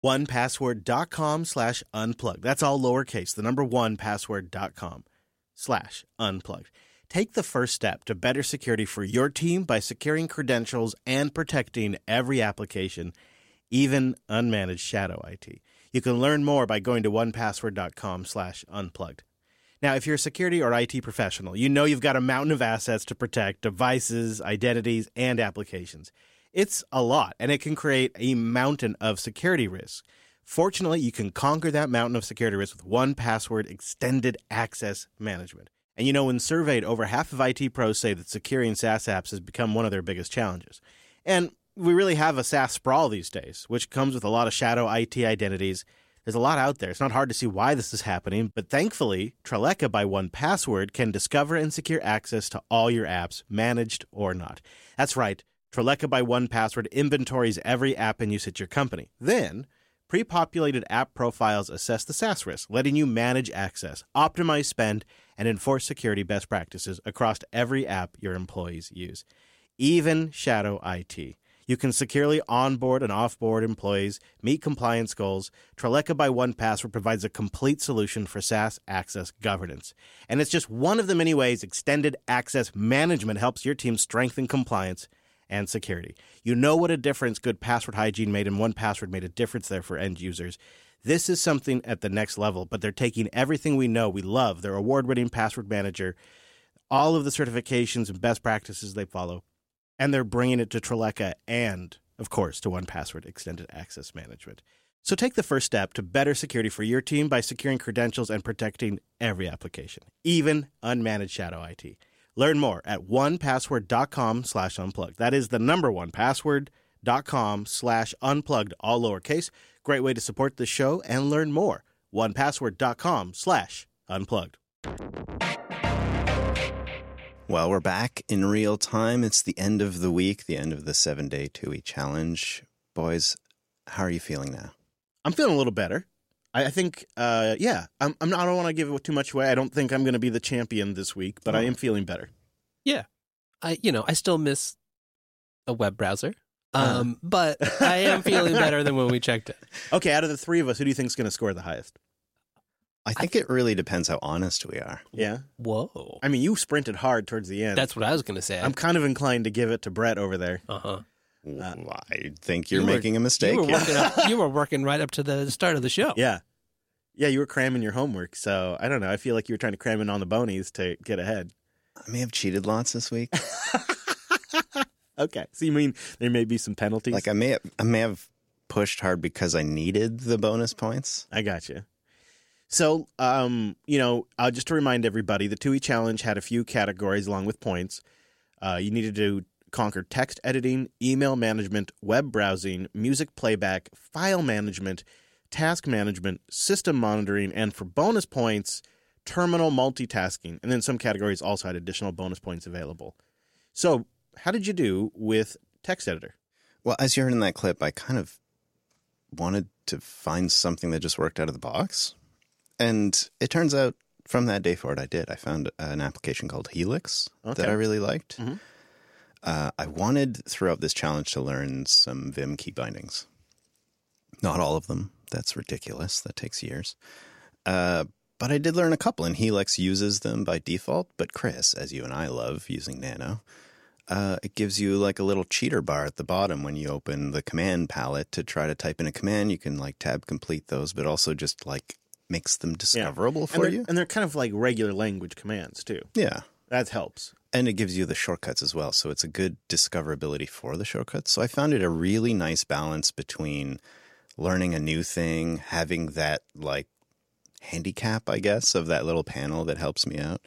1password.com/unplugged. That's all lowercase, the number 1password.com/unplugged. Take the first step to better security for your team by securing credentials and protecting every application, even unmanaged shadow IT. You can learn more by going to 1password.com/unplugged. Now, if you're a security or IT professional, you know you've got a mountain of assets to protect devices, identities, and applications. It's a lot, and it can create a mountain of security risks. Fortunately, you can conquer that mountain of security risk with 1Password Extended Access Management. And you know, when surveyed, over half of IT pros say that securing SaaS apps has become one of their biggest challenges. And we really have a SaaS sprawl these days, which comes with a lot of shadow IT identities. There's a lot out there. It's not hard to see why this is happening, but thankfully, Treleka by 1Password can discover and secure access to all your apps, managed or not. That's right. Treleka by 1Password inventories every app in use at your company. Then, pre-populated app profiles assess the SaaS risk, letting you manage access, optimize spend, and enforce security best practices across every app your employees use, even shadow IT. You can securely onboard and offboard employees, meet compliance goals. Treleka by 1Password provides a complete solution for SaaS access governance. And it's just one of the many ways Extended Access Management helps your team strengthen compliance and security. You know what a difference good password hygiene made, and 1Password made a difference there for end users. This is something at the next level, but they're taking everything we know, we love, their award-winning password manager, all of the certifications and best practices they follow, and they're bringing it to Treleka and, of course, to 1Password Extended Access Management. So take the first step to better security for your team by securing credentials and protecting every application, even unmanaged shadow IT. Learn more at 1password.com/unplugged. That is the number 1password.com/unplugged, all lowercase. Great way to support the show and learn more. 1password.com/unplugged. Well, we're back in real time. It's the end of the week, the end of the 7-day TUI challenge. Boys, how are you feeling now? I'm feeling a little better. I think, I don't want to give it too much away. I don't think I'm going to be the champion this week, but I am feeling better. Yeah. I still miss a web browser, but I am feeling better than when we checked it. Okay, out of the three of us, who do you think is going to score the highest? I think it really depends how honest we are. Yeah? Whoa. I mean, you sprinted hard towards the end. That's what I was going to say. I'm kind of inclined to give it to Brett over there. Uh-huh. I think you're making a mistake. You were working right up to the start of the show. Yeah. Yeah, you were cramming your homework, so I don't know. I feel like you were trying to cram in on the bonies to get ahead. I may have cheated lots this week. Okay, so you mean there may be some penalties? Like I may have pushed hard because I needed the bonus points. I got you. So, just to remind everybody, the TUI challenge had a few categories along with points. You needed to conquer text editing, email management, web browsing, music playback, file management, task management, system monitoring, and for bonus points, terminal multitasking. And then some categories also had additional bonus points available. So how did you do with text editor? Well, as you heard in that clip, I kind of wanted to find something that just worked out of the box. And it turns out from that day forward, I did. I found an application called Helix that I really liked. Mm-hmm. I wanted throughout this challenge to learn some Vim key bindings. Not all of them. That's ridiculous. That takes years. But I did learn a couple, and Helix uses them by default. But Chris, as you and I love using Nano, it gives you like a little cheater bar at the bottom when you open the command palette to try to type in a command. You can like tab complete those, but also just like makes them discoverable for you. And they're kind of like regular language commands too. Yeah. That helps. And it gives you the shortcuts as well. So it's a good discoverability for the shortcuts. So I found it a really nice balance between learning a new thing, having that like handicap, I guess, of that little panel that helps me out.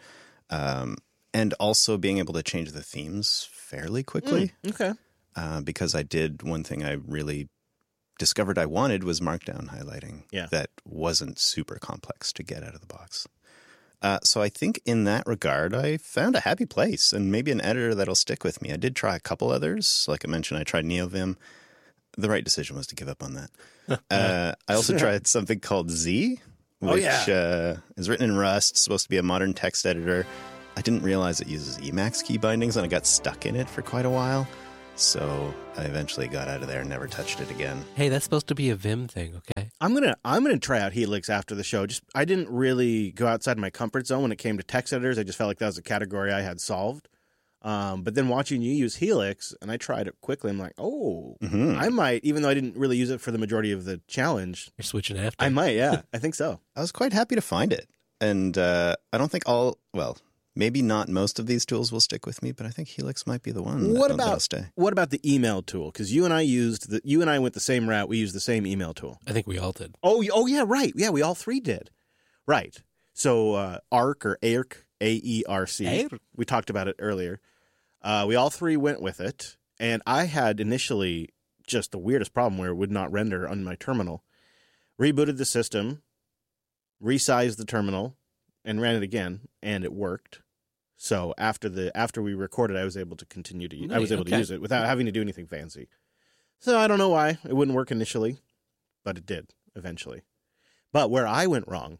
And also being able to change the themes fairly quickly. Okay. Because I did one thing I really discovered I wanted was markdown highlighting. Yeah. That wasn't super complex to get out of the box. So I think in that regard, I found a happy place and maybe an editor that'll stick with me. I did try a couple others. Like I mentioned, I tried NeoVim. The right decision was to give up on that. I also tried something called Z, which is written in Rust, supposed to be a modern text editor. I didn't realize it uses Emacs key bindings, and I got stuck in it for quite a while. So I eventually got out of there and never touched it again. Hey, that's supposed to be a Vim thing, okay? I'm gonna try out Helix after the show. I didn't really go outside my comfort zone when it came to text editors. I just felt like that was a category I had solved. But then watching you use Helix, and I tried it quickly, I'm like, I might, even though I didn't really use it for the majority of the challenge. You're switching after. I might, yeah. I think so. I was quite happy to find it. And I don't think maybe not most of these tools will stick with me, but I think Helix might be the one that'll stay. What about the email tool? Because you and I went the same route. We used the same email tool. I think we all did. Oh yeah, right. Yeah, we all three did. Right. So ARC or AERC, A-E-R-C. We talked about it earlier. We all three went with it, and I had initially just the weirdest problem where it would not render on my terminal. Rebooted the system, resized the terminal, and ran it again, and it worked. So after we recorded, I was able to continue to to use it without having to do anything fancy. So I don't know why it wouldn't work initially, but it did eventually. But where I went wrong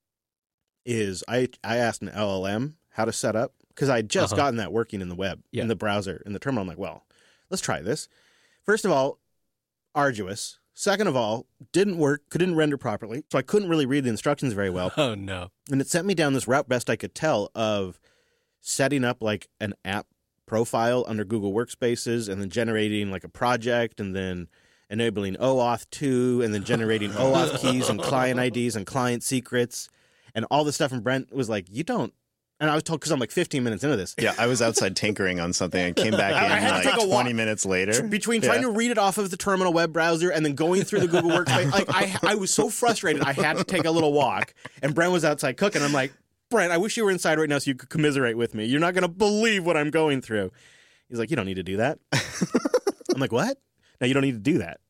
is I asked an LLM how to set up, because I'd just gotten that working in the web, in the browser, in the terminal. I'm like, well, let's try this. First of all, arduous. Second of all, didn't work, couldn't render properly, so I couldn't really read the instructions very well. Oh, no. And it sent me down this route, best I could tell, of setting up like an app profile under Google Workspaces and then generating like a project and then enabling OAuth 2 and then generating OAuth keys and client IDs and client secrets and all this stuff. And Brent was like, you don't. And I was told, because I'm like 15 minutes into this. Yeah, I was outside tinkering on something and came back in like 20 minutes later. Between trying to read it off of the terminal web browser and then going through the Google Workspace, like I was so frustrated, I had to take a little walk. And Brent was outside cooking. I'm like, Brent, I wish you were inside right now so you could commiserate with me. You're not going to believe what I'm going through. He's like, you don't need to do that. I'm like, what? No, you don't need to do that.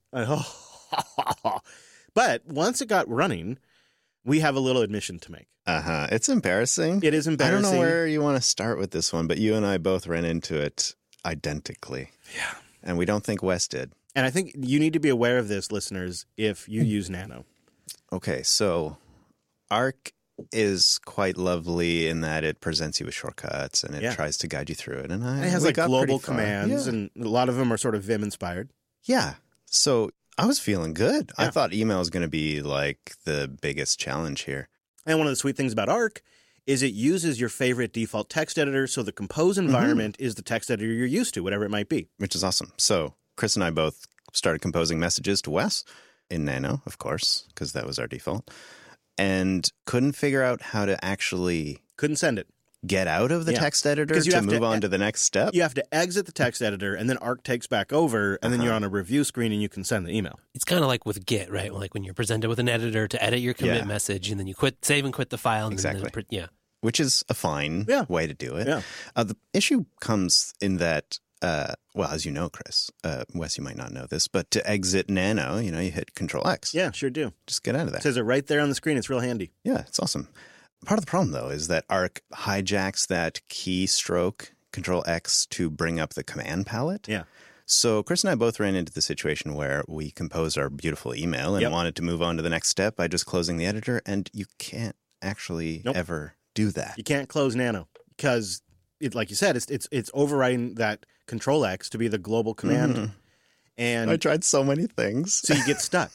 But once it got running, we have a little admission to make. It's embarrassing. It is embarrassing. I don't know where you want to start with this one, but you and I both ran into it identically. Yeah. And we don't think Wes did. And I think you need to be aware of this, listeners, if you use Nano. Okay, so Arc is quite lovely in that it presents you with shortcuts and it tries to guide you through it. And it has like global commands, and a lot of them are sort of Vim inspired. Yeah. So I was feeling good. Yeah. I thought email was going to be like the biggest challenge here. And one of the sweet things about Arc is it uses your favorite default text editor, so the Compose environment is the text editor you're used to, whatever it might be. Which is awesome. So Chris and I both started composing messages to Wes in Nano, of course, because that was our default, and couldn't figure out how to actually... Couldn't send it. Get out of the text editor to move on to the next step? You have to exit the text editor, and then Arc takes back over, and then you're on a review screen, and you can send the email. It's kind of like with Git, right? Like when you're presented with an editor to edit your commit message, and then you save and quit the file. And then which is a fine way to do it. Yeah. The issue comes in that, as you know, Chris, Wes, you might not know this, but to exit Nano, you hit Control-X. Yeah, sure do. Just get out of that. It says it right there on the screen. It's real handy. Yeah, it's awesome. Part of the problem, though, is that Arc hijacks that keystroke Control-X to bring up the command palette. Yeah. So Chris and I both ran into the situation where we composed our beautiful email and wanted to move on to the next step by just closing the editor, and you can't actually ever do that. You can't close Nano because, like you said, it's overriding that Control-X to be the global command. And I tried so many things. So you get stuck.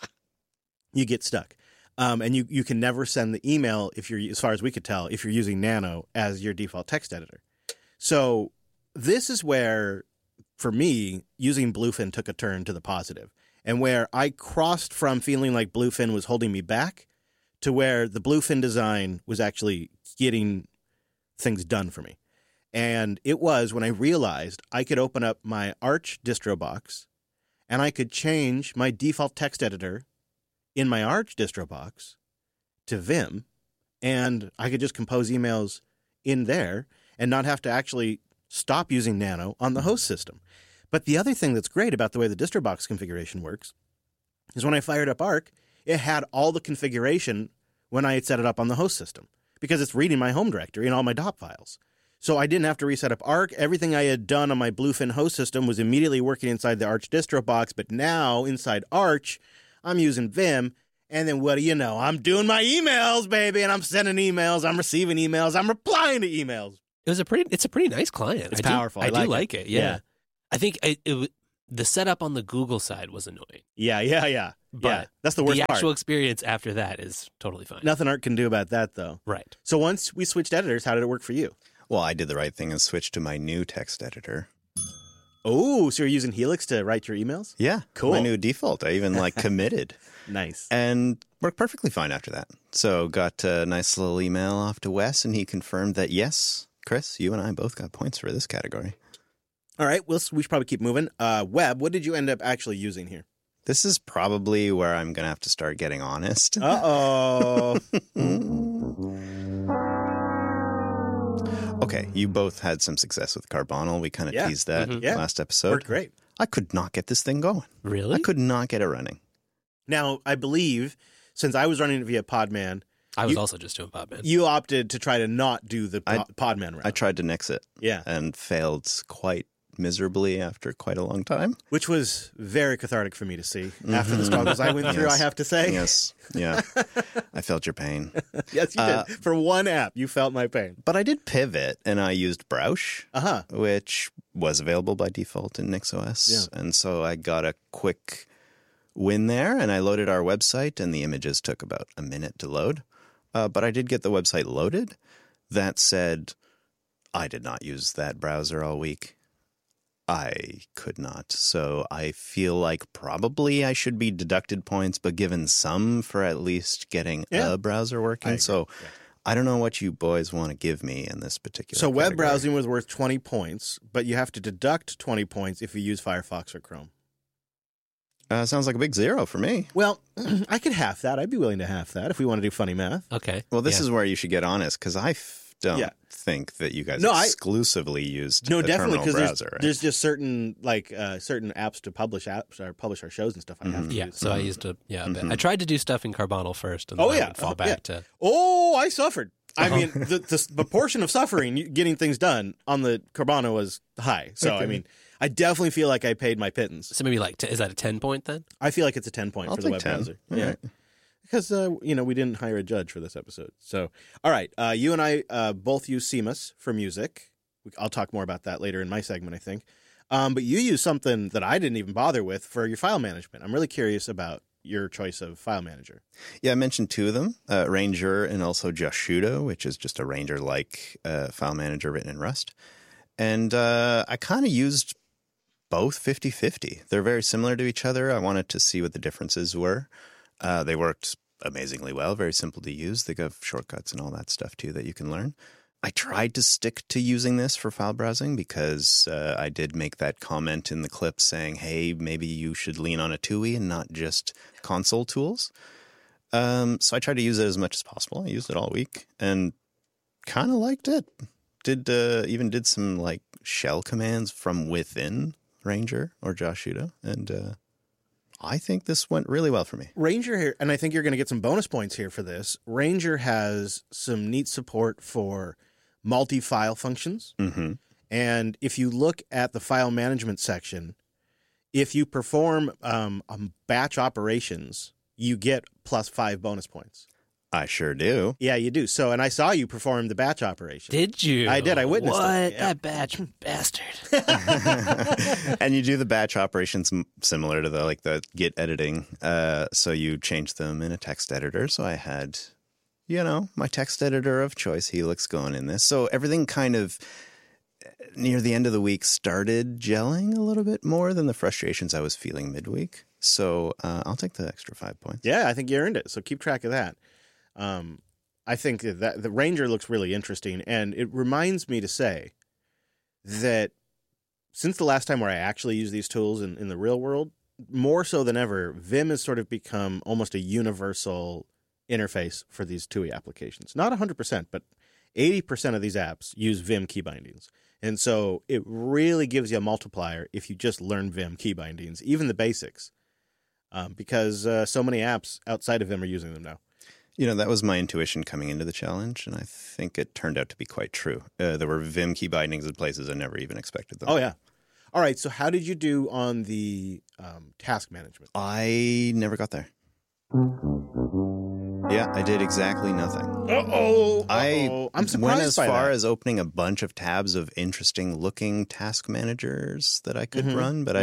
And you can never send the email, if you're, as far as we could tell, if you're using Nano as your default text editor. So this is where, for me, using Bluefin took a turn to the positive, and where I crossed from feeling like Bluefin was holding me back to where the Bluefin design was actually getting things done for me. And it was when I realized I could open up my Arch distro box and I could change my default text editor in my Arch distro box to Vim, and I could just compose emails in there and not have to actually stop using Nano on the host system. But the other thing that's great about the way the distro box configuration works is when I fired up Arc, it had all the configuration when I had set it up on the host system because it's reading my home directory and all my .dop files. So I didn't have to reset up Arc. Everything I had done on my Bluefin host system was immediately working inside the Arch distro box, but now inside Arch, I'm using Vim, and then what do you know? I'm doing my emails, baby, and I'm sending emails, I'm receiving emails, I'm replying to emails. It's a pretty nice client. It's powerful. I do like it. Yeah. I think the setup on the Google side was annoying. Yeah. But That's the worst the part. actual experience after that is totally fine. Nothing Art can do about that, though. Right. So once we switched editors, how did it work for you? Well, I did the right thing and switched to my new text editor. Oh, so you're using Helix to write your emails? Yeah, Cool. My new default. I even committed. Nice. And worked perfectly fine after that. So got a nice little email off to Wes, and he confirmed that, yes, Chris, you and I both got points for this category. All right, we should probably keep moving. Webb, what did you end up actually using here? This is probably where I'm going to have to start getting honest. Uh-oh. Okay, you both had some success with Carbonal. We kind of Yeah. teased that Yeah. last episode. Worked great. I could not get this thing going. Really? I could not get it running. Now, I believe, since I was running it via Podman, I was also just doing Podman. you opted to try to not do the Podman route. I tried to nix it Yeah, and failed quite miserably after quite a long time. which was very cathartic for me to see after the struggles I went through, Yes. I have to say. Yes, yeah. I felt your pain. Yes, you did. For one app, you felt my pain. But I did pivot, and I used Browsh, Uh-huh. which was available by default in NixOS. Yeah. And so I got a quick win there, and I loaded our website, and the images took about a minute to load. But I did get the website loaded. That said, I did not use that browser all week. I could not. So I feel like probably I should be deducted points, but given some for at least getting Yeah. a browser working. agree. So Yeah. I don't know what you boys want to give me in this particular So web category. browsing was worth 20 points, but you have to deduct 20 points if you use Firefox or Chrome. Sounds like a big zero for me. Well, I could half that. I'd be willing to half that if we want to do funny math. Okay. Well, this Yeah. is where you should get honest, because I don't Yeah. think that you guys No, exclusively used No, a definitely, terminal because browser. Right? there's just certain certain apps to publish our shows and stuff. I have to Yeah, use. so I used a bit. I tried to do stuff in Carbonal first, and then Oh, I yeah. would fall back Yeah. to. Oh, I suffered. I mean, the portion of suffering getting things done on the Carbano was high. So I mean, I definitely feel like I paid my pittance. So maybe is that a 10 point then? I feel like it's a 10 point I'll for the take web 10. browser. All Yeah. right. Because, we didn't hire a judge for this episode. So, all right. You and I both use CMOS for music. I'll talk more about that later in my segment, I think. But you use something that I didn't even bother with for your file management. I'm really curious about your choice of file manager. Yeah, I mentioned two of them, Ranger and also Joshudo, which is just a Ranger-like file manager written in Rust. And I kind of used both 50-50. They're very similar to each other. I wanted to see what the differences were. They worked amazingly well, very simple to use. They have shortcuts and all that stuff too that you can learn. I tried to stick to using this for file browsing because I did make that comment in the clip saying, hey, maybe you should lean on a TUI and not just console tools. So I tried to use it as much as possible. I used it all week and kind of liked it. Even did some like shell commands from within Ranger or Joshudo, and I think this went really well for me. Ranger here, and I think you're going to get some bonus points here for this. Ranger has some neat support for multi-file functions. Mm-hmm. And if you look at the file management section, if you perform batch operations, you get +5 bonus points. I sure do. Yeah, you do. So, and I saw you perform the batch operation. Did you? I did. I witnessed it. What? Yeah. That batch bastard. And you do the batch operations similar to the Git editing. So you change them in a text editor. So I had, my text editor of choice, Helix, going in this. So everything kind of near the end of the week started gelling a little bit more than the frustrations I was feeling midweek. So I'll take the extra 5 points. Yeah, I think you earned it. So keep track of that. I think that the Ranger looks really interesting, and it reminds me to say that since the last time where I actually use these tools in the real world, more so than ever, Vim has sort of become almost a universal interface for these TUI applications. Not 100%, but 80% of these apps use Vim key bindings. And so it really gives you a multiplier if you just learn Vim key bindings, even the basics, because so many apps outside of Vim are using them now. That was my intuition coming into the challenge, and I think it turned out to be quite true. There were Vim key bindings in places I never even expected them. Oh, yeah. All right, so how did you do on the task management? I never got there. Yeah, I did exactly nothing. I'm surprised went as by far that. as opening a bunch of tabs of interesting looking task managers that I could Mhm. run, but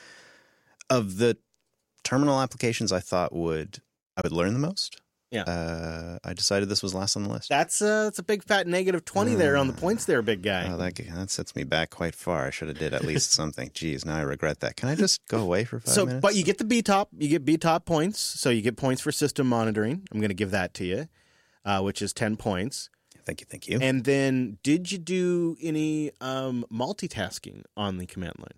of the terminal applications I thought I would learn the most. Yeah. I decided this was last on the list. That's a big fat negative 20 there on the points there, big guy. Oh, that sets me back quite far. I should have did at least something. Jeez, now I regret that. Can I just go away for 5 minutes? But you get the BTOP. You get BTOP points. So you get points for system monitoring. I'm going to give that to you, which is 10 points. Thank you. And then did you do any multitasking on the command line?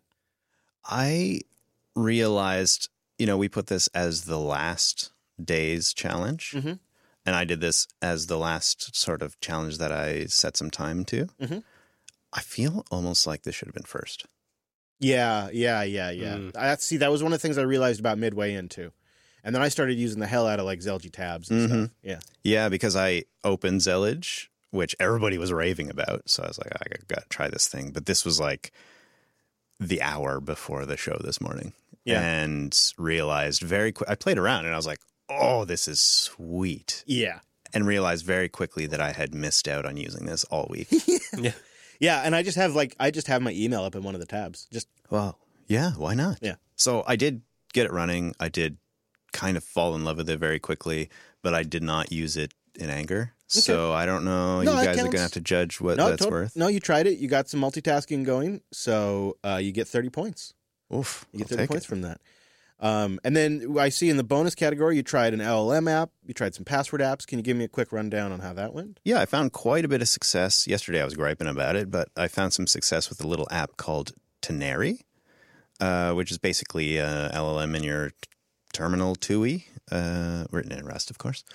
I realized, we put this as the last day's challenge. Mm-hmm. And I did this as the last sort of challenge that I set some time to. Mm-hmm. I feel almost like this should have been first. Yeah. That was one of the things I realized about midway into. And then I started using the hell out of like Zelgi tabs and stuff. Yeah. Yeah, because I opened Zellage, which everybody was raving about. So I was like, I got to try this thing. But this was like the hour before the show this morning. Yeah. And realized very quick. I played around and I was like, oh, this is sweet. Yeah. And realized very quickly that I had missed out on using this all week. Yeah, and I just have my email up in one of the tabs. Well, yeah, why not? Yeah. So I did get it running. I did kind of fall in love with it very quickly, but I did not use it in anger. Okay. So I don't know. No, you guys are going to have to judge what that's worth. No, you tried it. You got some multitasking going, so you get 30 points. Oof. You get 30 points from that. And then I see in the bonus category, you tried an LLM app. You tried some password apps. Can you give me a quick rundown on how that went? Yeah, I found quite a bit of success. Yesterday I was griping about it, but I found some success with a little app called Teneri, which is basically a LLM in your terminal TUI, written in Rust, of course.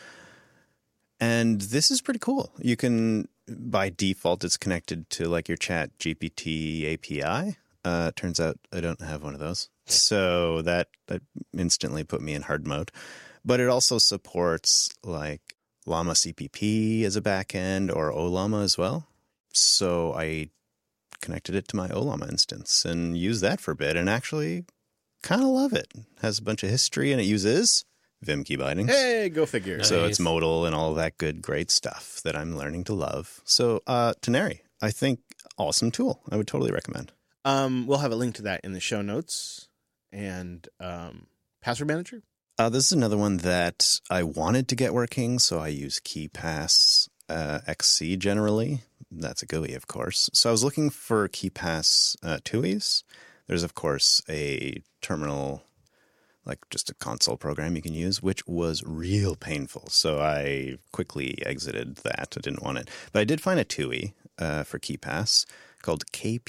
And this is pretty cool. You can, by default, it's connected to like your Chat GPT API. Turns out I don't have one of those. So that instantly put me in hard mode. But it also supports like Llama CPP as a backend or Ollama as well. So I connected it to my Ollama instance and used that for a bit and actually kind of love it. It has a bunch of history and it uses Vim key bindings. Hey, go figure. Nice. So it's modal and all that good, great stuff that I'm learning to love. So Teneri, I think awesome tool. I would totally recommend. We'll have a link to that in the show notes. And password manager? This is another one that I wanted to get working, so I use KeePass XC generally. That's a GUI, of course. So I was looking for KeePass TUIs. There's, of course, a terminal, like just a console program you can use, which was real painful. So I quickly exited that. I didn't want it. But I did find a TUI for KeePass called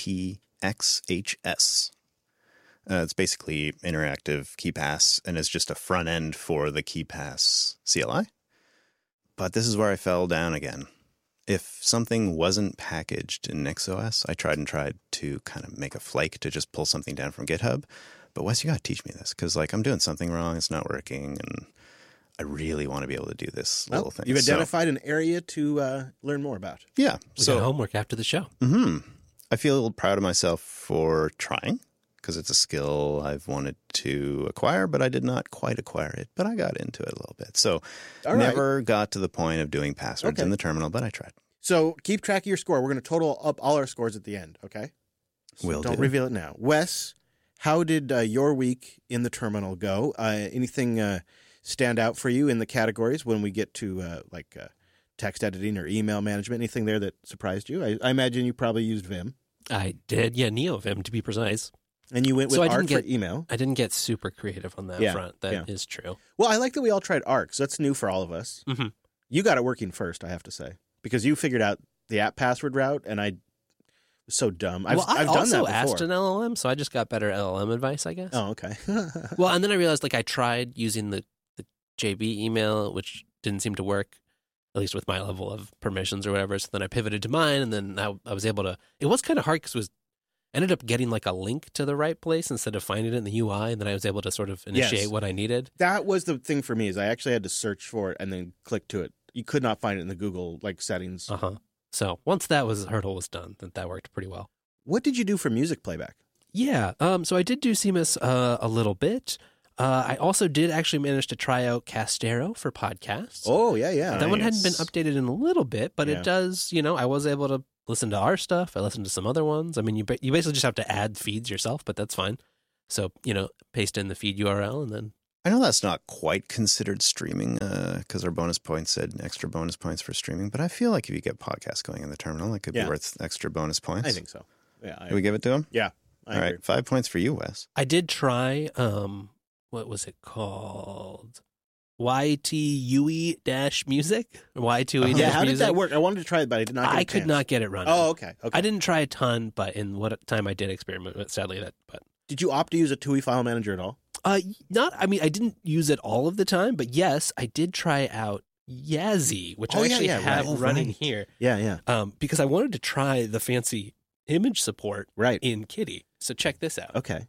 KPXHS. It's basically interactive KeePass, and it's just a front end for the KeePass CLI. But this is where I fell down again. If something wasn't packaged in NixOS, I tried to kind of make a flake to just pull something down from GitHub. But Wes, you got to teach me this, because like I'm doing something wrong, it's not working, and I really want to be able to do this little thing. You've identified an area to learn more about. Yeah. We got homework after the show. I feel a little proud of myself for trying, because it's a skill I've wanted to acquire, but I did not quite acquire it. But I got into it a little bit. So never got to the point of doing passwords in the terminal, but I tried. So keep track of your score. We're going to total up all our scores at the end, okay? So don't reveal it now. Wes, how did your week in the terminal go? Anything stand out for you in the categories when we get to text editing or email management? Anything there that surprised you? I imagine you probably used Vim. I did. Yeah, NeoVim, to be precise. And you went with Arc for email. I didn't get super creative on that front. That is true. Well, I like that we all tried Arc, so that's new for all of us. Mm-hmm. You got it working first, I have to say, because you figured out the app password route, and I was so dumb. I've done that before. I also asked an LLM, so I just got better LLM advice, I guess. Oh, okay. Well, and then I realized I tried using the JB email, which didn't seem to work, at least with my level of permissions or whatever. So then I pivoted to mine, and then I was able to. It was kind of hard because ended up getting a link to the right place instead of finding it in the UI, and then I was able to sort of initiate what I needed. That was the thing for me, is I actually had to search for it and then click to it. You could not find it in the Google settings. So once that hurdle was done, that worked pretty well. What did you do for music playback? Yeah, so I did do CMIS a little bit. I also did actually manage to try out Castero for podcasts. Oh, yeah. That one hadn't been updated in a little bit, but Yeah. it does, I was able to listen to our stuff. I listened to some other ones. I mean, you basically just have to add feeds yourself, but that's fine. So, paste in the feed URL and then. I know that's not quite considered streaming because our bonus points said extra bonus points for streaming, but I feel like if you get podcasts going in the terminal, it could be worth extra bonus points. I think so. Yeah. Can we give it to him? Yeah. All right. 5 points for you, Wes. I did try, what was it called? YTUE-music? Y2E-music? Yeah, how did that work? I wanted to try it, but I did not get I could not get it running. Oh, okay. I didn't try a ton, but in what time I did experiment with, sadly, but. Did you opt to use a TUI file manager at all? I didn't use it all of the time, but yes, I did try out Yazzie, which I actually have running here. Yeah. Because I wanted to try the fancy image support in Kitty. So check this out. Okay.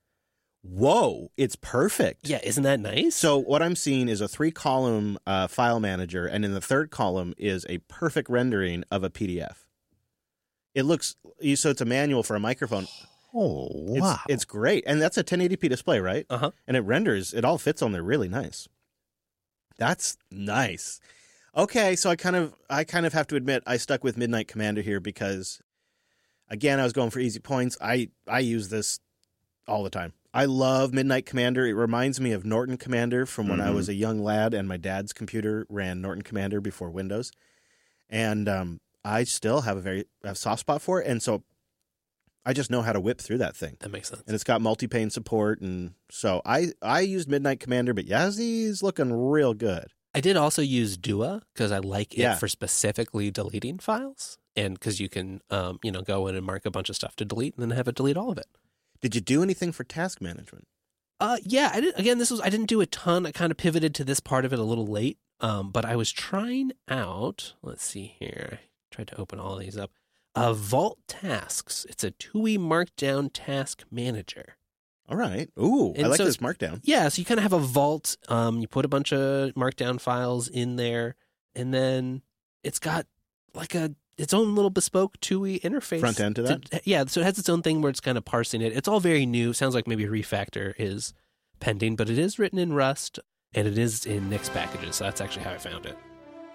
Whoa, it's perfect. Yeah, isn't that nice? So what I'm seeing is a 3-column file manager, and in the third column is a perfect rendering of a PDF. It looks, so it's a manual for a microphone. Oh, wow. It's great. And that's a 1080p display, right? Uh-huh. And it renders, it all fits on there really nice. That's nice. Okay, so I kind of have to admit I stuck with Midnight Commander here because, again, I was going for easy points. I use this all the time. I love Midnight Commander. It reminds me of Norton Commander from when I was a young lad and my dad's computer ran Norton Commander before Windows. And I still have a soft spot for it. And so I just know how to whip through that thing. That makes sense. And it's got multi-pane support. And so I used Midnight Commander, but Yazzie's looking real good. I did also use Dua because I like it for specifically deleting files. And because you can, go in and mark a bunch of stuff to delete and then have it delete all of it. Did you do anything for task management? Yeah, I did. Again, I didn't do a ton. I kind of pivoted to this part of it a little late. But I was trying out, let's see here. I tried to open all of these up. Vault Tasks. It's a TUI Markdown task manager. All right. Ooh, I like this Markdown. Yeah, so you kind of have a vault. You put a bunch of Markdown files in there, and then it's got like its own little bespoke TUI interface. Front end to that? Yeah, so it has its own thing where it's kind of parsing it. It's all very new. Sounds like maybe a refactor is pending, but it is written in Rust, and it is in Nix packages, so that's actually how I found it.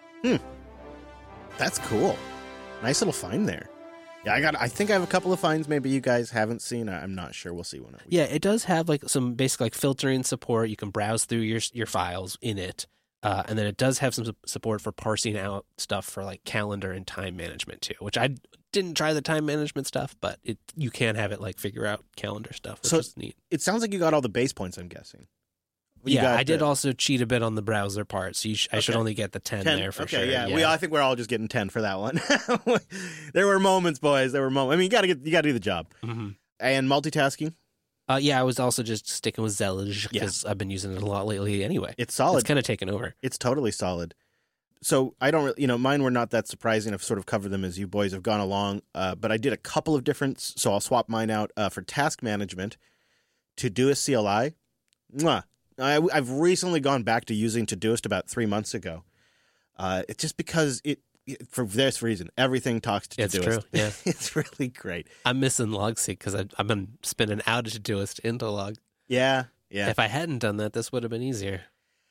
That's cool. Nice little find there. Yeah, I think I have a couple of finds maybe you guys haven't seen. I'm not sure. We'll see when Yeah, it does have like some basic like filtering support. You can browse through your files in it. And then it does have some support for parsing out stuff for like calendar and time management too, which I didn't try the time management stuff, but you can have it like figure out calendar stuff, which is neat. It sounds like you got all the base points, I'm guessing. I did also cheat a bit on the browser part, so I should only get the 10 there for sure. Yeah. I think we're all just getting 10 for that one. There were moments, boys. There were moments. I mean, you got to do the job. Mm-hmm. And multitasking? I was also just sticking with Zellige because I've been using it a lot lately anyway. It's solid. It's kind of taken over. It's totally solid. So I don't, mine were not that surprising. I've sort of covered them as you boys have gone along. But I did a couple of different, so I'll swap mine out for task management. Todoist CLI. Mwah. I've recently gone back to using Todoist about 3 months ago. It's just because for this reason, everything talks to Todoist. It's true, yeah. It's really great. I'm missing Logseek because I've been spinning out of Todoist into Log. Yeah. If I hadn't done that, this would have been easier.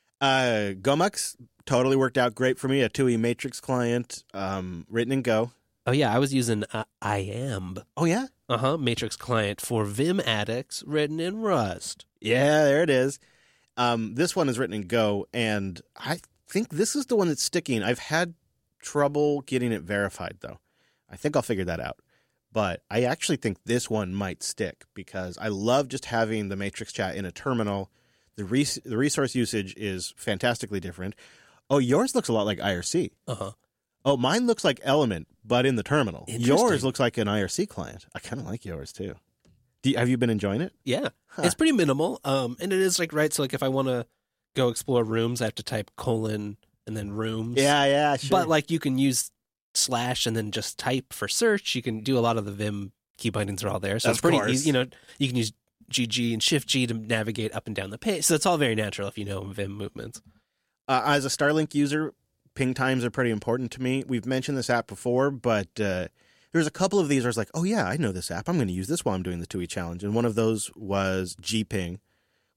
Gomux totally worked out great for me. A TUI Matrix client, written in Go. Oh, yeah, I was using IAMB. Oh, yeah? Matrix client for Vim addicts written in Rust. Yeah, there it is. This one is written in Go, and I think this is the one that's sticking. I've had trouble getting it verified, though. I think I'll figure that out. But I actually think this one might stick because I love just having the Matrix chat in a terminal. The resource usage is fantastically different. Oh, yours looks a lot like IRC. Uh-huh. Oh, mine looks like Element, but in the terminal. Interesting. Yours looks like an IRC client. I kind of like yours, too. Have you been enjoying it? Yeah. It's pretty minimal. And it is like, right, so like if I want to go explore rooms, I have to type : and then rooms. Yeah, sure. But like you can use / and then just type for search. You can do a lot of the Vim key bindings are all there. So it's pretty easy. You can use GG and Shift G to navigate up and down the page. So it's all very natural if you know Vim movements. As a Starlink user, ping times are pretty important to me. We've mentioned this app before, but there's a couple of these where I was like, oh yeah, I know this app. I'm going to use this while I'm doing the TUI challenge. And one of those was Gping,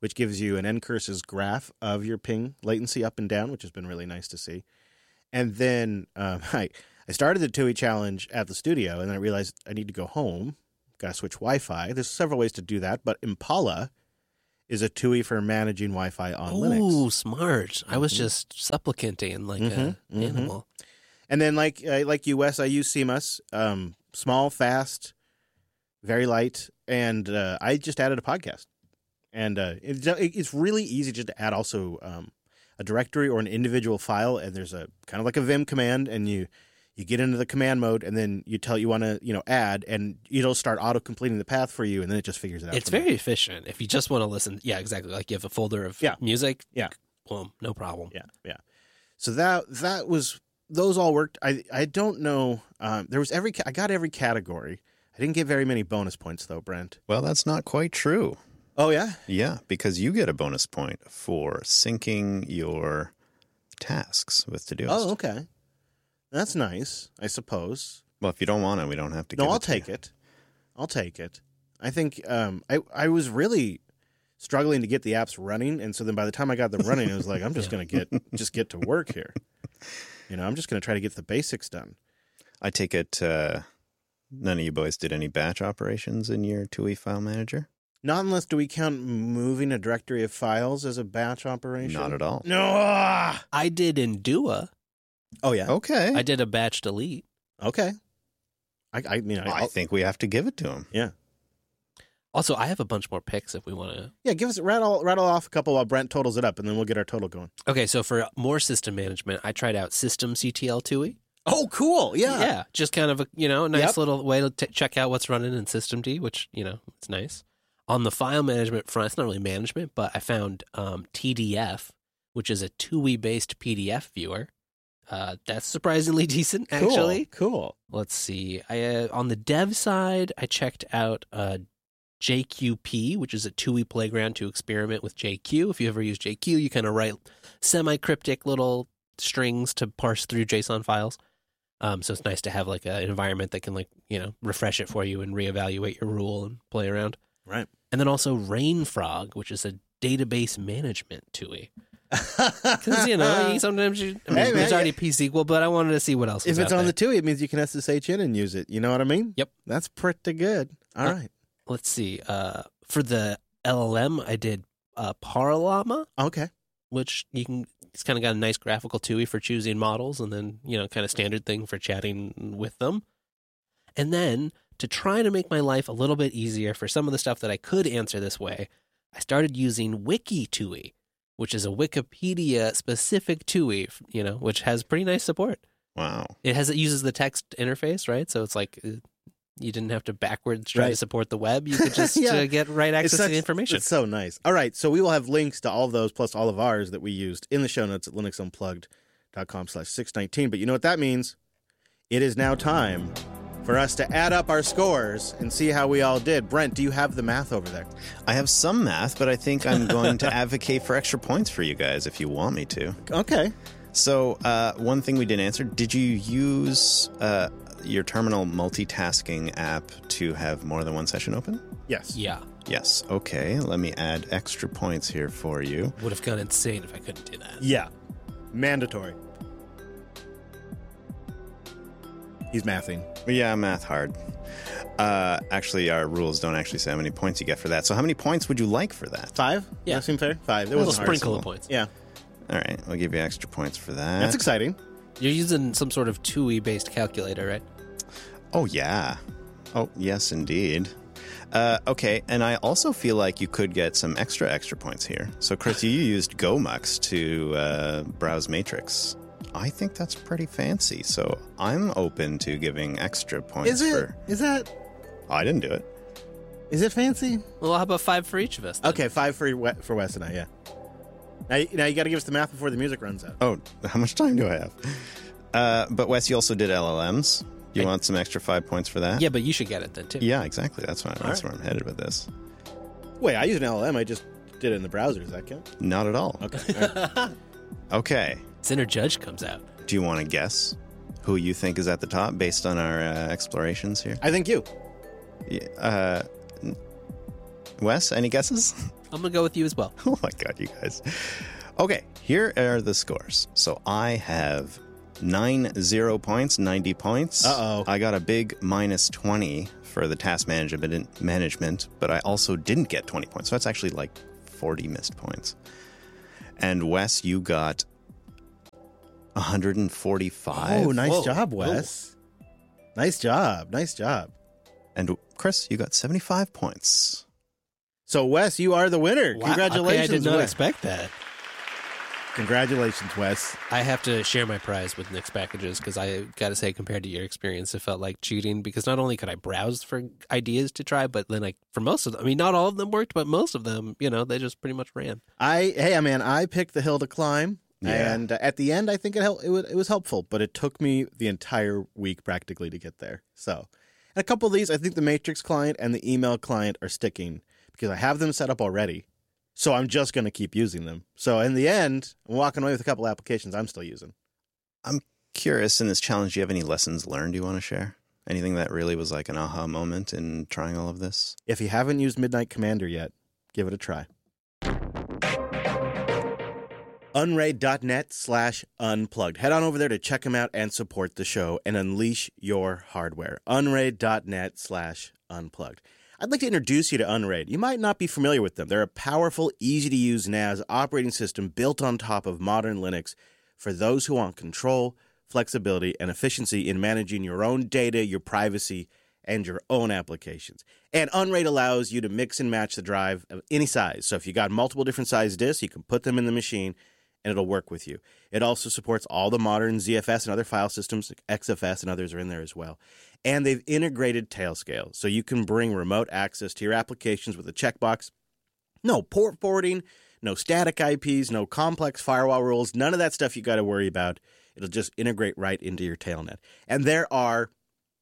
which gives you an ncurses graph of your ping latency up and down, which has been really nice to see. And then I started the TUI challenge at the studio, and then I realized I need to go home. Got to switch Wi-Fi. There's several ways to do that, but Impala is a TUI for managing Wi-Fi on Linux. Ooh, smart. I was just supplicanting like an animal. And then like you, Wes, I use CMOS, small, fast, very light, and I just added a podcast. And it's really easy just to add also a directory or an individual file, and there's a kind of like a Vim command, and you get into the command mode, and then you tell it you want to add, and it'll start auto-completing the path for you, and then it just figures it out. It's very efficient. If you just want to listen, yeah, exactly. Like you have a folder of music, boom, no problem. Yeah. So that was, those all worked. I don't know. There was I got every category. I didn't get very many bonus points though, Brent. Well, that's not quite true. Oh yeah? Yeah, because you get a bonus point for syncing your tasks with Todoist. Oh, okay. That's nice, I suppose. Well, if you don't want it, we don't have to give it to you. No, I'll take it. I'll take it. I think I was really struggling to get the apps running, and so then by the time I got them running, it was like, I'm just going to get to work here. I'm just going to try to get the basics done. I take it none of you boys did any batch operations in your TUI file manager? Not unless, do we count moving a directory of files as a batch operation? Not at all. No! I did in Dua. Oh, yeah. Okay. I did a batch delete. Okay. I think we have to give it to him. Yeah. Also, I have a bunch more picks if we want to. Yeah, give us rattle off a couple while Brent totals it up, and then we'll get our total going. Okay, so for more system management, I tried out systemctl TUI. Oh, cool! Yeah, just kind of a nice little way to check out what's running in systemd, which it's nice. On the file management front, it's not really management, but I found TDF, which is a TUI based PDF viewer. That's surprisingly decent, actually. Cool. Let's see. On the dev side, I checked out JQP, which is a TUI playground to experiment with JQ. If you ever use JQ, you kind of write semi-cryptic little strings to parse through JSON files. So it's nice to have like an environment that can refresh it for you and reevaluate your rule and play around. Right. And then also Rainfrog, which is a database management TUI. Because sometimes there's already P-SQL, but I wanted to see what else. If it's on there. the TUI, it means you can SSH in and use it. You know what I mean? Yep. That's pretty good. All right. Let's see. For the LLM, I did Parallama. Okay. Which it's kind of got a nice graphical TUI for choosing models, and then kind of standard thing for chatting with them. And then to try to make my life a little bit easier for some of the stuff that I could answer this way, I started using WikiTUI, which is a Wikipedia-specific TUI, which has pretty nice support. Wow. It uses the text interface, right? So it's like you didn't have to backwards try to support the web. You could just get right access to the information. It's so nice. All right, so we will have links to all of those, plus all of ours that we used in the show notes at linuxunplugged.com/619. But you know what that means? It is now time for us to add up our scores and see how we all did. Brent, do you have the math over there? I have some math, but I think I'm going to advocate for extra points for you guys if you want me to. Okay. So one thing we didn't answer, did you use your terminal multitasking app to have more than one session open? Yes. Yeah. Yes. Okay, let me add extra points here for you. Would have gone insane if I couldn't do that. Yeah. Mandatory. He's mathing. Yeah, math hard. Actually, our rules don't actually say how many points you get for that. So how many points would you like for that? 5? Yeah. That seem fair? 5. It A little wasn't hard. sprinkle of points. Yeah. All right, I'll give you extra points for that. That's exciting. You're using some sort of TUI-based calculator, right? Oh, yeah. Oh, yes, indeed. Okay, and I also feel like you could get some extra points here. So, Chris, you used GoMux to browse Matrix. I think that's pretty fancy, so I'm open to giving extra points. Is that? I didn't do it. Is it fancy? Well, how about 5 for each of us? Then? Okay, 5 for Wes and I, yeah. Now you got to give us the math before the music runs out. Oh, how much time do I have? But Wes, you also did LLMs. You want some extra 5 points for that? Yeah, but you should get it then, too. Yeah, exactly. That's where I'm headed with this. Wait, I used an LLM. I just did it in the browser. Does that count? Not at all. Okay. All right. Okay. Sinner Judge comes out. Do you want to guess who you think is at the top based on our explorations here? I think you. Wes, any guesses? I'm going to go with you as well. Oh my God, you guys. Okay, here are the scores. So I have 90 points, 90 points. Uh-oh. I got a big minus 20 for the task management, but I also didn't get 20 points. So that's actually like 40 missed points. And Wes, you got 145. Oh, nice Whoa. job, Wes. Nice job. Nice job. And Chris, you got 75 points. So, Wes, you are the winner. Wow. Congratulations, Okay, I did not Wes. expect that. Congratulations, Wes. I have to share my prize with Nick's Packages because I got to say, compared to your experience, it felt like cheating because not only could I browse for ideas to try, but then for most of them, I mean, not all of them worked, but most of them, they just pretty much ran. I picked the hill to climb, Yeah. and at the end, I think it was helpful, but it took me the entire week practically to get there. So, and a couple of these, I think the Matrix client and the email client are sticking because I have them set up already. So I'm just going to keep using them. So in the end, I'm walking away with a couple applications I'm still using. I'm curious, in this challenge, do you have any lessons learned you want to share? Anything that really was like an aha moment in trying all of this? If you haven't used Midnight Commander yet, give it a try. Unraid.net/unplugged. Head on over there to check them out and support the show and unleash your hardware. Unraid.net/unplugged. I'd like to introduce you to Unraid. You might not be familiar with them. They're a powerful, easy-to-use NAS operating system built on top of modern Linux for those who want control, flexibility, and efficiency in managing your own data, your privacy, and your own applications. And Unraid allows you to mix and match the drive of any size. So if you got multiple different size disks, you can put them in the machine and it'll work with you. It also supports all the modern ZFS and other file systems, XFS and others are in there as well. And they've integrated Tailscale, so you can bring remote access to your applications with a checkbox. No port forwarding, no static IPs, no complex firewall rules, none of that stuff you got to worry about. It'll just integrate right into your Tailnet. And there are,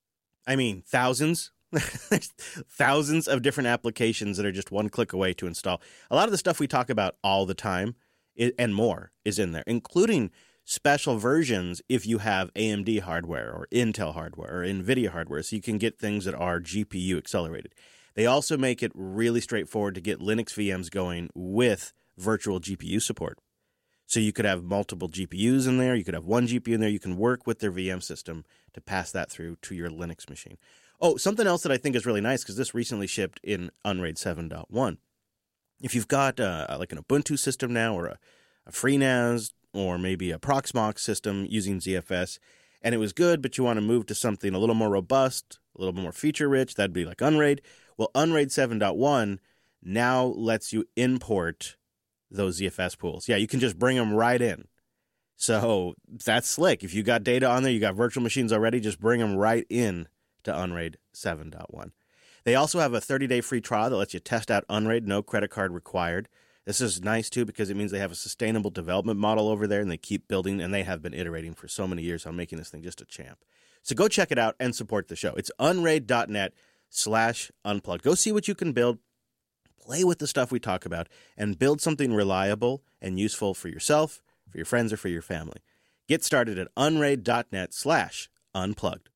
thousands. Thousands of different applications that are just one click away to install. A lot of the stuff we talk about all the time and more is in there, including special versions if you have AMD hardware or Intel hardware or NVIDIA hardware, so you can get things that are GPU accelerated. They also make it really straightforward to get Linux VMs going with virtual GPU support. So you could have multiple GPUs in there, you could have one GPU in there, you can work with their VM system to pass that through to your Linux machine. Oh, something else that I think is really nice, because this recently shipped in Unraid 7.1. If you've got like an Ubuntu system now, or a FreeNAS, or maybe a Proxmox system using ZFS, and it was good, but you want to move to something a little more robust, a little more feature-rich, that'd be like Unraid. Well, Unraid 7.1 now lets you import those ZFS pools. Yeah, you can just bring them right in. So that's slick. If you got data on there, you got virtual machines already, just bring them right in to Unraid 7.1. They also have a 30-day free trial that lets you test out Unraid, no credit card required. This is nice, too, because it means they have a sustainable development model over there, and they keep building, and they have been iterating for so many years on making this thing just a champ. So go check it out and support the show. It's unraid.net/unplugged. Go see what you can build, play with the stuff we talk about, and build something reliable and useful for yourself, for your friends, or for your family. Get started at unraid.net/unplugged.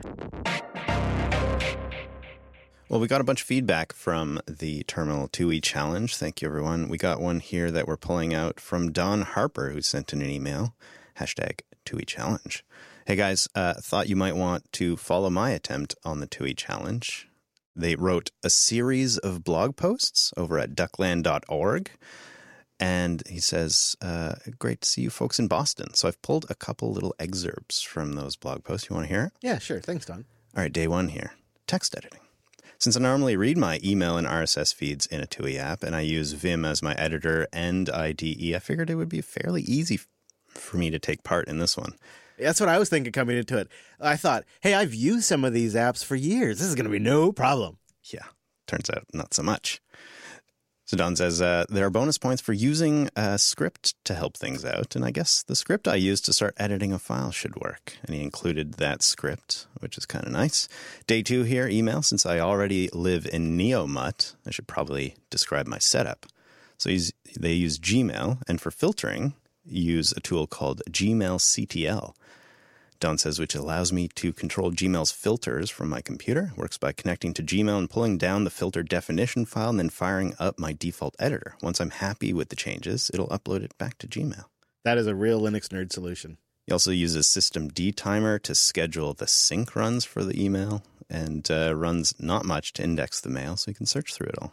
Well, we got a bunch of feedback from the Terminal 2E challenge. Thank you, everyone. We got one here that we're pulling out from Don Harper, who sent in an email, #2E challenge. Hey, guys, thought you might want to follow my attempt on the 2E challenge. They wrote a series of blog posts over at duckland.org. And he says, great to see you folks in Boston. So I've pulled a couple little excerpts from those blog posts. You want to hear it? Yeah, sure. Thanks, Don. All right, day one here. Text editing. Since I normally read my email and RSS feeds in a TUI app, and I use Vim as my editor and IDE, I figured it would be fairly easy for me to take part in this one. That's what I was thinking coming into it. I thought, hey, I've used some of these apps for years. This is going to be no problem. Yeah, turns out not so much. So Don says, there are bonus points for using a script to help things out, and I guess the script I used to start editing a file should work. And he included that script, which is kind of nice. Day two here, email. Since I already live in NeoMut, I should probably describe my setup. So they use Gmail, and for filtering, use a tool called Gmail CTL. Don says, which allows me to control Gmail's filters from my computer. Works by connecting to Gmail and pulling down the filter definition file and then firing up my default editor. Once I'm happy with the changes, it'll upload it back to Gmail. That is a real Linux nerd solution. He also uses systemd timer to schedule the sync runs for the email and runs not much to index the mail so you can search through it all.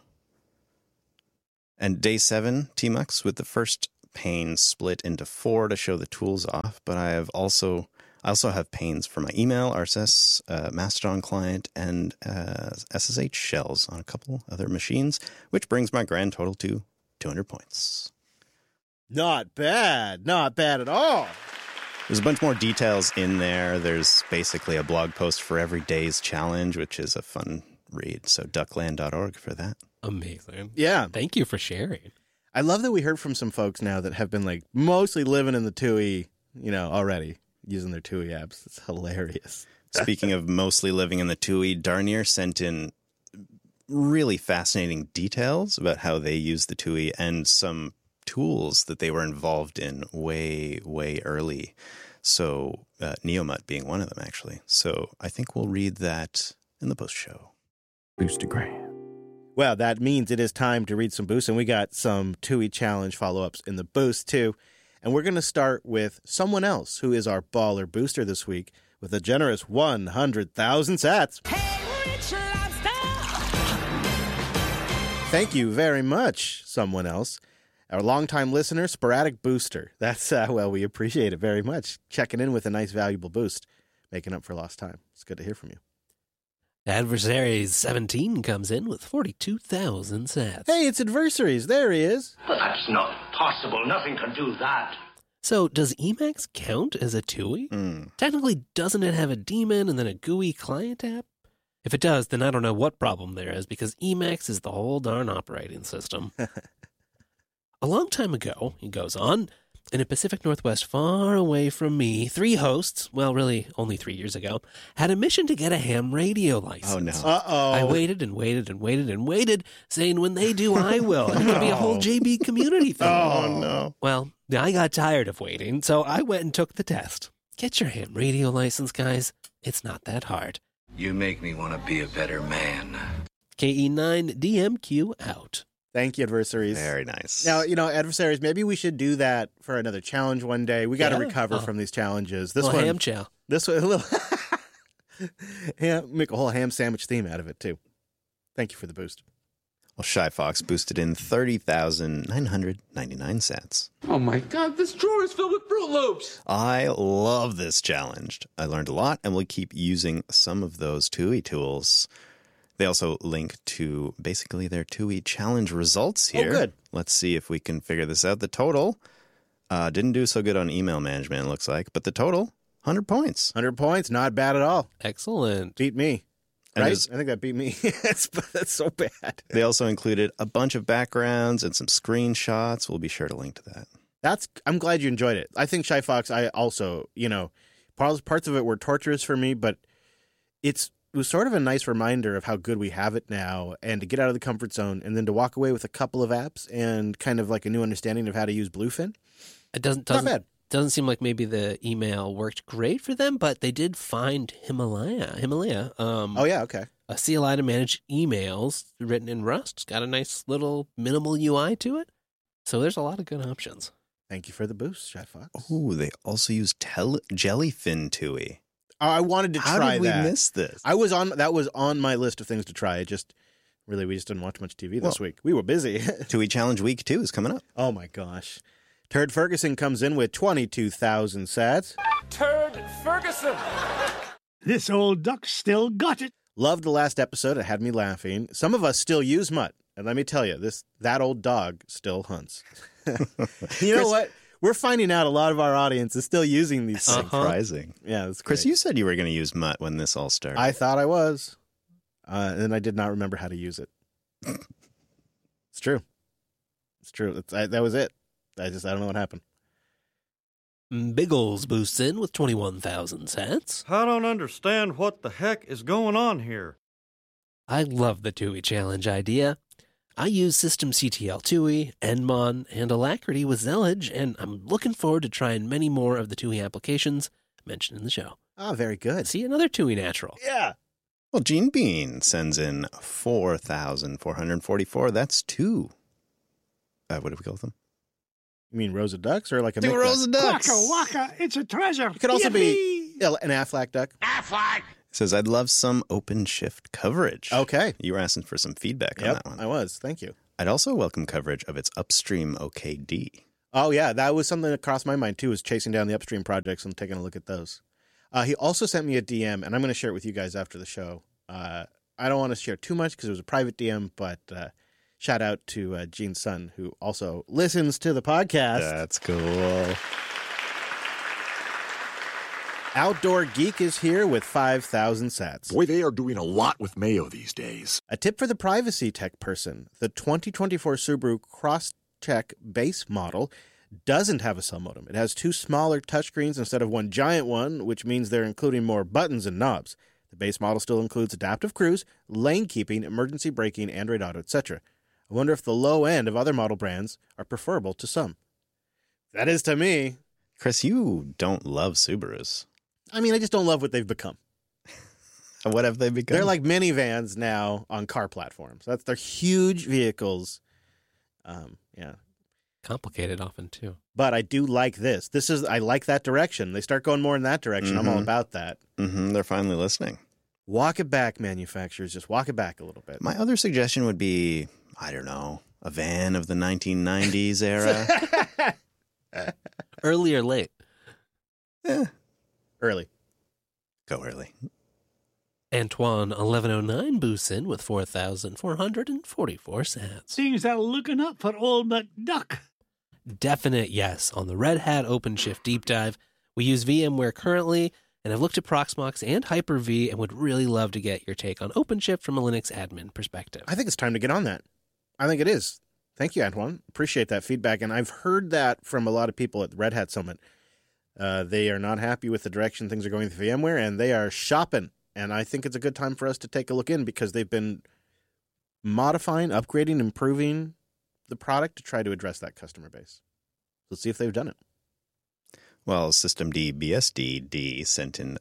And day 7, Tmux, with the first pane split into 4 to show the tools off, but I also have panes for my email, RSS, Mastodon client, and SSH shells on a couple other machines, which brings my grand total to 200 points. Not bad. Not bad at all. There's a bunch more details in there. There's basically a blog post for every day's challenge, which is a fun read. So duckland.org for that. Amazing. Yeah. Thank you for sharing. I love that we heard from some folks now that have been like mostly living in the TUI, already using their TUI apps. It's hilarious. Speaking of mostly living in the TUI, Darnier sent in really fascinating details about how they use the TUI and some tools that they were involved in way, way early. So Neomut being one of them, actually. So I think we'll read that in the post-show. Boostergram. Well, that means it is time to read some boosts, and we got some TUI challenge follow-ups in the boost, too. And we're going to start with someone else who is our baller booster this week with a generous 100,000 sats. Hey, Rich Lobster! Thank you very much, someone else. Our longtime listener, Sporadic Booster. That's, we appreciate it very much. Checking in with a nice, valuable boost, making up for lost time. It's good to hear from you. Adversaries 17 comes in with 42,000 sats. Hey, it's Adversaries. There he is. But that's not possible. Nothing can do that. So does Emacs count as a TUI? Technically, doesn't it have a daemon and then a GUI client app? If it does, then I don't know what problem there is because Emacs is the whole darn operating system. A long time ago, he goes on, in a Pacific Northwest far away from me, 3 hosts, well, really only 3 years ago, had a mission to get a ham radio license. Oh, no. Uh-oh. I waited and waited and waited and waited, saying when they do, I will. And it'll be a whole JB community thing. Oh, no. Well, I got tired of waiting, so I went and took the test. Get your ham radio license, guys. It's not that hard. You make me want to be a better man. KE9DMQ out. Thank you, Adversaries. Very nice. Now, Adversaries, maybe we should do that for another challenge one day. We got to recover from these challenges. This one, ham chow. This one, a little make a whole ham sandwich theme out of it, too. Thank you for the boost. Well, Shy Fox boosted in 30,999 sats. Oh my god, this drawer is filled with Fruit Loops! I love this challenge. I learned a lot and will keep using some of those TUI tools. They also link to basically their TUI challenge results here. Oh, good. Let's see if we can figure this out. The total didn't do so good on email management, it looks like, but the total, 100 points. 100 points, not bad at all. Excellent. Beat me. And Right? I think that beat me. That's so bad. They also included a bunch of backgrounds and some screenshots. We'll be sure to link to that. I'm glad you enjoyed it. I think Shy Fox, I also, parts of it were torturous for me, but it was sort of a nice reminder of how good we have it now and to get out of the comfort zone and then to walk away with a couple of apps and kind of like a new understanding of how to use Bluefin. It doesn't Not bad. Doesn't seem like maybe the email worked great for them, but they did find Himalaya. Oh, yeah, okay. A CLI to manage emails written in Rust. It's got a nice little minimal UI to it. So there's a lot of good options. Thank you for the boost, Shy Fox. Ooh, they also use Jellyfin TUI. I wanted to How try did we that. miss this? That was on my list of things to try. We just didn't watch much TV this week. We were busy. TUI Challenge Week 2 is coming up. Oh, my gosh. Turd Ferguson comes in with 22,000 sats. Turd Ferguson! This old duck still got it. Loved the last episode. It had me laughing. Some of us still use Mutt. And let me tell you, that old dog still hunts. You know what? We're finding out a lot of our audience is still using these things. Surprising. Yeah, that's Chris, great. you said you were going to use Mutt when this all started. I thought I was. And I did not remember how to use it. It's true. It's true. That was it. I don't know what happened. Biggles boosts in with 21,000 sats. I don't understand what the heck is going on here. I love the TUI challenge idea. I use systemctl TUI, Nmon, and Alacrity with Zellige, and I'm looking forward to trying many more of the TUI applications, mentioned in the show. Ah, very good. See, another TUI natural. Yeah. Well, Gene Bean sends in 4,444. That's two. What do we call them? You mean rows of ducks or like a Two Mick rows duck? of ducks. Waka waka, it's a treasure. It could also be an Aflac duck. Says, I'd love some OpenShift coverage. Okay. You were asking for some feedback on that one. I was. Thank you. I'd also welcome coverage of its upstream OKD. Oh, yeah. That was something that crossed my mind, too, was chasing down the upstream projects and taking a look at those. He also sent me a DM, and I'm going to share it with you guys after the show. I don't want to share too much because it was a private DM, but shout out to Gene's son, who also listens to the podcast. That's cool. Outdoor Geek is here with 5,000 sats. Boy, they are doing a lot with Mayo these days. A tip for the privacy tech person. The 2024 Subaru Crosstrek base model doesn't have a cell modem. It has two smaller touchscreens instead of one giant one, which means they're including more buttons and knobs. The base model still includes adaptive cruise, lane keeping, emergency braking, Android Auto, etc. I wonder if the low end of other model brands are preferable to some. That is to me. Chris, you don't love Subarus. I mean, I just don't love what they've become. What have they become? They're like minivans now on car platforms. They're huge vehicles. Yeah. Complicated often, too. But I do like this. I like that direction. They start going more in that direction. I'm all about that. They're finally listening. Walk it back, manufacturers. Just walk it back a little bit. My other suggestion would be, I don't know, a van of the 1990s era. Early or late? Early. Go early. Antoine 1109 boosts in with 4,444 sats. Things are looking up for old McDuck. Definite yes on the Red Hat OpenShift deep dive. We use VMware currently and have looked at Proxmox and Hyper-V and would really love to get your take on OpenShift from a Linux admin perspective. I think it's time to get on that. I think it is. Thank you, Antoine. Appreciate that feedback. And I've heard that from a lot of people at the Red Hat Summit. They are not happy with the direction things are going with VMware, and they are shopping. And I think it's a good time for us to take a look in because they've been modifying, upgrading, improving the product to try to address that customer base. Let's see if they've done it. Well, Systemd BSD sent in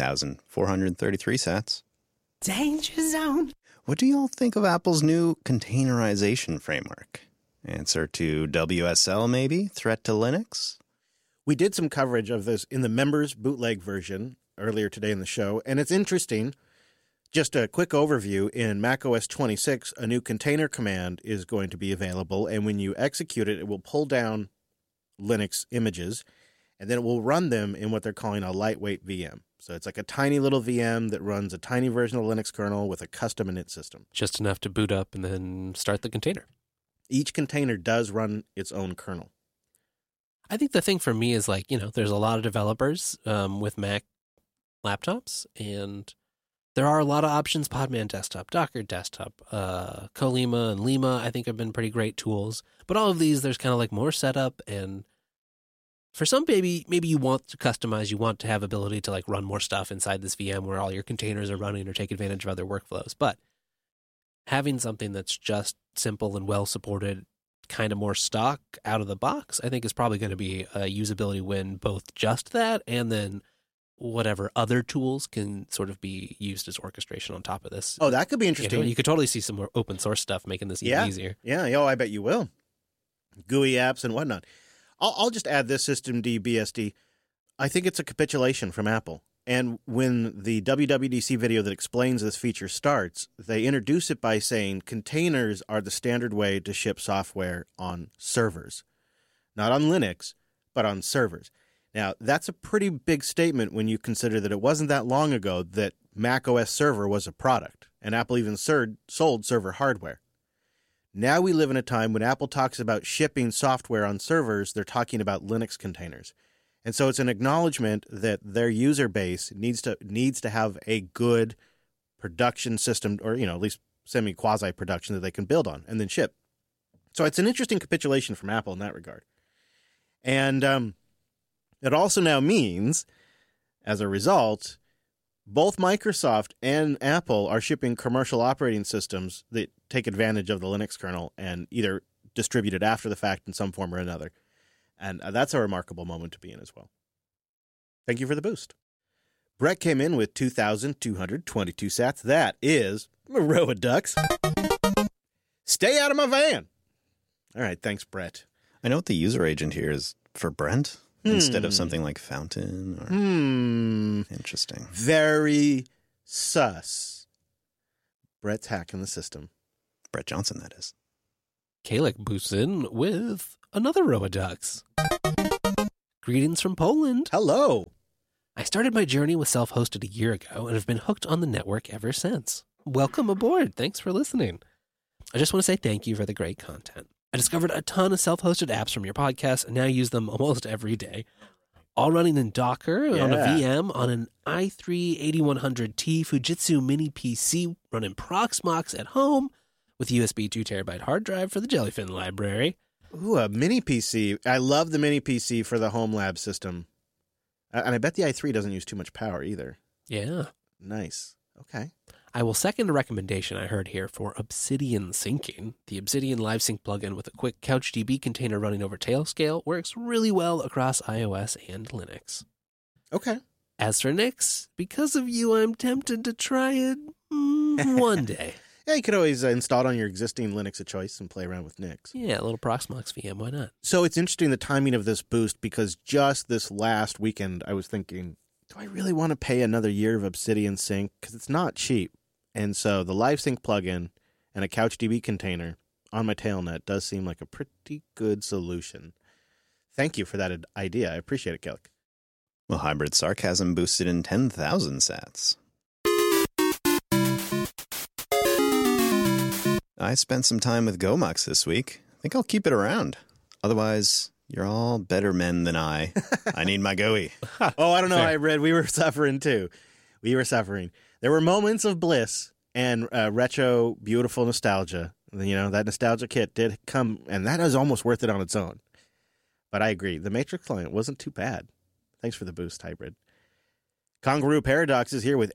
3,433 sats. Danger zone. What do y'all think of Apple's new containerization framework? Answer to WSL, maybe? Threat to Linux? We did some coverage of this in the members bootleg version earlier today in the show, and it's interesting. Just a quick overview, in macOS 26, a new container command is going to be available, and when you execute it, it will pull down Linux images, and then it will run them in what they're calling a lightweight VM. So it's like a tiny little VM that runs a tiny version of Linux kernel with a custom init system. Just enough to boot up and then start the container. Each container does run its own kernel. I think the thing for me is there's a lot of developers with Mac laptops, and there are a lot of options. Podman Desktop, Docker Desktop, Colima and Lima, I think have been pretty great tools. But all of these, there's kind of like more setup, and for some, maybe you want to customize, you want to have ability to run more stuff inside this VM where all your containers are running or take advantage of other workflows. But having something that's just simple and well supported, kind of more stock out of the box, I think is probably going to be a usability win, both just that and then whatever other tools can sort of be used as orchestration on top of this. Oh, that could be interesting. You could totally see some more open source stuff making this even easier. Yeah, I bet you will. GUI apps and whatnot. I'll just add this Systemd BSD. I think it's a capitulation from Apple. And when the WWDC video that explains this feature starts, they introduce it by saying containers are the standard way to ship software on servers. Not on Linux, but on servers. Now, that's a pretty big statement when you consider that it wasn't that long ago that Mac OS Server was a product, and Apple even sold server hardware. Now we live in a time when Apple talks about shipping software on servers, they're talking about Linux containers. And so it's an acknowledgement that their user base needs to have a good production system, or at least semi-quasi production that they can build on and then ship. So it's an interesting capitulation from Apple in that regard. And it also now means, as a result, both Microsoft and Apple are shipping commercial operating systems that take advantage of the Linux kernel and either distribute it after the fact in some form or another. And that's a remarkable moment to be in as well. Thank you for the boost. Brett came in with 2,222 sats. That is a row of ducks. Stay out of my van. All right, thanks, Brett. I know what the user agent here is for Brent instead of something like Fountain. Or... Interesting. Very sus. Brett's hacking the system. Brett Johnson, that is. Kalek boosts in with another row of ducks. Greetings from Poland. Hello. I started my journey with Self-Hosted a year ago and have been hooked on the network ever since. Welcome aboard. Thanks for listening. I just want to say thank you for the great content. I discovered a ton of self-hosted apps from your podcast and now use them almost every day. All running in Docker on a VM on an i3-8100T Fujitsu Mini PC running Proxmox at home with USB 2 terabyte hard drive for the Jellyfin library. Ooh, a mini PC. I love the mini PC for the home lab system. And I bet the i3 doesn't use too much power either. Yeah. Nice. Okay. I will second a recommendation I heard here for Obsidian Syncing. The Obsidian Live Sync plugin with a quick CouchDB container running over Tailscale works really well across iOS and Linux. Okay. As for Nix, because of you, I'm tempted to try it one day. Yeah, you could always install it on your existing Linux of choice and play around with Nix. Yeah, a little Proxmox VM, why not? So it's interesting the timing of this boost because just this last weekend I was thinking, do I really want to pay another year of Obsidian Sync? Because it's not cheap. And so the Live Sync plugin and a CouchDB container on my Tailnet does seem like a pretty good solution. Thank you for that idea. I appreciate it, Kellic. Well, Hybrid Sarcasm boosted in 10,000 sats. I spent some time with Gomux this week. I think I'll keep it around. Otherwise, you're all better men than I. I need my GUI. Oh, I don't know, Hybrid. We were suffering too. We were suffering. There were moments of bliss and retro, beautiful nostalgia. You know, that nostalgia kit did come, and that is almost worth it on its own. But I agree. The Matrix client wasn't too bad. Thanks for the boost, Hybrid. Kangaroo Paradox is here with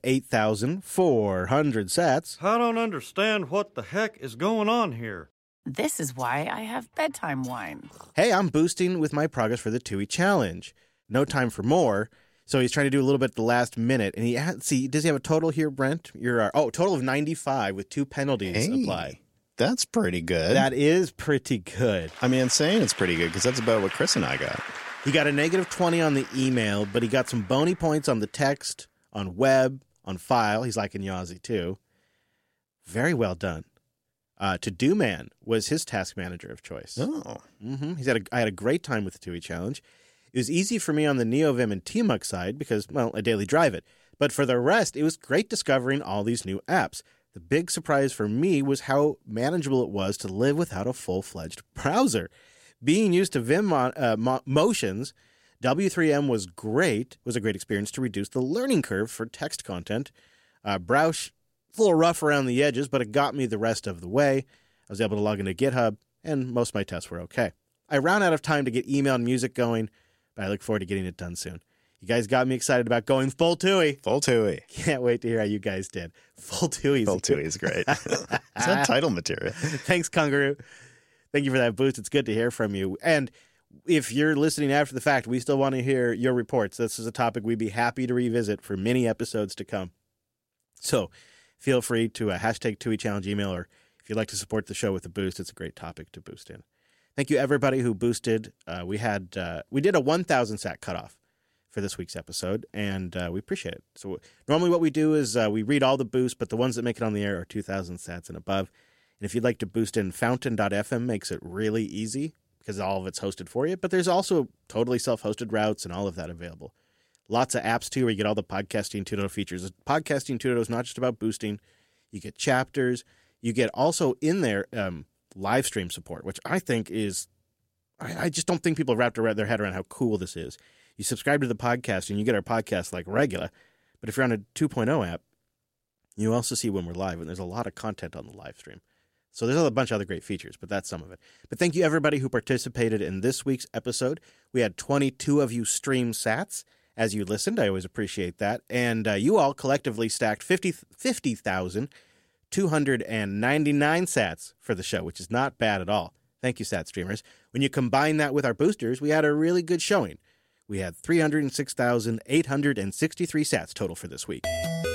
8,400 sats. I don't understand what the heck is going on here. This is why I have bedtime wine. Hey, I'm boosting with my progress for the TUI challenge. No time for more. So he's trying to do a little bit at the last minute. And does he have a total here, Brent? Total of 95 with 2 penalties applied. That's pretty good. That is pretty good. I mean, saying it's pretty good because that's about what Chris and I got. He got a negative 20 on the email, but he got some bony points on the text, on web, on file. He's liking Yazzie, too. Very well done. To-Do Man was his task manager of choice. Oh. Mm-hmm. I had a great time with the TUI challenge. It was easy for me on the NeoVim and TMUX side because, well, I daily drive it. But for the rest, it was great discovering all these new apps. The big surprise for me was how manageable it was to live without a full-fledged browser. Being used to Vim motions, W3M was a great experience to reduce the learning curve for text content. Browse, a little rough around the edges, but it got me the rest of the way. I was able to log into GitHub, and most of my tests were okay. I ran out of time to get email and music going, but I look forward to getting it done soon. You guys got me excited about going full TUI. Full TUI. Can't wait to hear how you guys did. Full TUI. Full TUI is great. It's that title material. Thanks, Kangaroo. Thank you for that boost. It's good to hear from you. And if you're listening after the fact, we still want to hear your reports. This is a topic we'd be happy to revisit for many episodes to come. So feel free to hashtag TUI Challenge email, or if you'd like to support the show with a boost, it's a great topic to boost in. Thank you, everybody who boosted. We did a 1,000 sat cutoff for this week's episode, and we appreciate it. So normally what we do is we read all the boosts, but the ones that make it on the air are 2,000 sats and above. And if you'd like to boost in, Fountain.fm makes it really easy because all of it's hosted for you. But there's also totally self-hosted routes and all of that available. Lots of apps, too, where you get all the Podcasting 2.0 features. Podcasting 2.0 is not just about boosting. You get chapters. You get also in there live stream support, which I think is – I just don't think people have wrapped their head around how cool this is. You subscribe to the podcast and you get our podcast like regular. But if you're on a 2.0 app, you also see when we're live, and there's a lot of content on the live stream. So there's a bunch of other great features, but that's some of it. But thank you, everybody who participated in this week's episode. We had 22 of you stream sats as you listened. I always appreciate that. And you all collectively stacked 50,299 sats for the show, which is not bad at all. Thank you, sat streamers. When you combine that with our boosters, we had a really good showing. We had 306,863 sats total for this week.